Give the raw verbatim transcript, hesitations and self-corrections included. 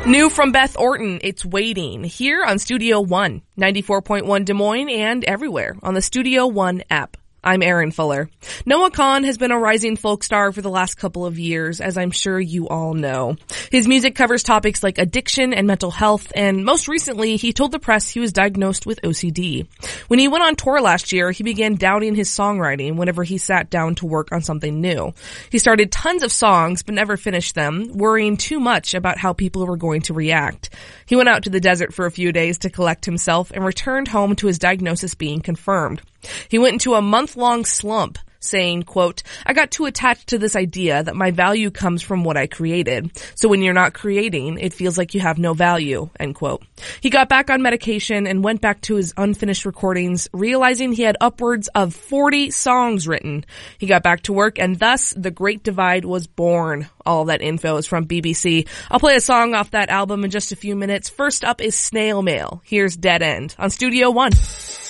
New from Beth Orton, it's Waiting, here on Studio One, ninety-four point one Des Moines and everywhere on the Studio One app. I'm Erin Fuller. Noah Kahan has been a rising folk star for the last couple of years, as I'm sure you all know. His music covers topics like addiction and mental health, and most recently, he told the press he was diagnosed with O C D. When he went on tour last year, he began doubting his songwriting whenever he sat down to work on something new. He started tons of songs, but never finished them, worrying too much about how people were going to react. He went out to the desert for a few days to collect himself and returned home to his diagnosis being confirmed. He went into a month-long slump, saying, quote, "I got too attached to this idea that my value comes from what I created. So when you're not creating, it feels like you have no value," end quote. He got back on medication and went back to his unfinished recordings, realizing he had upwards of forty songs written. He got back to work, and thus The Great Divide was born. All that info is from B B C. I'll play a song off that album in just a few minutes. First up is Snail Mail. Here's Dead End on Studio One.